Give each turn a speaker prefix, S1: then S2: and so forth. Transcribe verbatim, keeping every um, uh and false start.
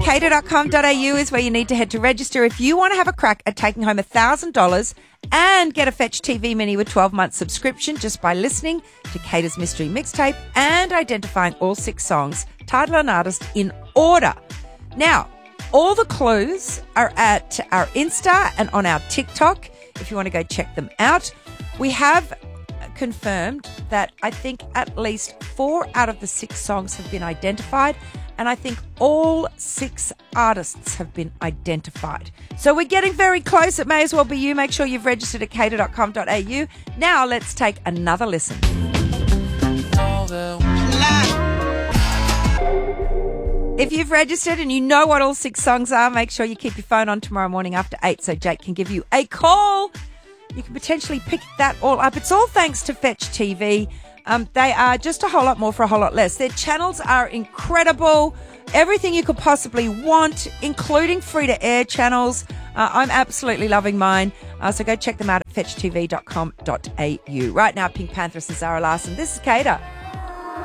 S1: cater dot com dot a u is where you need to head to register if you want to have a crack at taking home one thousand dollars and get a Fetch T V Mini with twelve month subscription just by listening to Cater's Mystery Mixtape and identifying all six songs, title and artist in order. Now, all the clues are at our Insta and on our TikTok if you want to go check them out. We have confirmed that I think at least four out of the six songs have been identified, and I think all six artists have been identified. So we're getting very close. It may as well be you. Make sure you've registered at cater dot com dot a u. Now let's take another listen. If you've registered and you know what all six songs are, make sure you keep your phone on tomorrow morning after eight so Jake can give you a call. You can potentially pick that all up. It's all thanks to Fetch T V. Um, they are just a whole lot more for a whole lot less. Their channels are incredible. Everything you could possibly want, including free-to-air channels. Uh, I'm absolutely loving mine. Uh, so go check them out at fetch t v dot com dot a u. Right now, Pink Panthers and Zara Larson. This is Cater.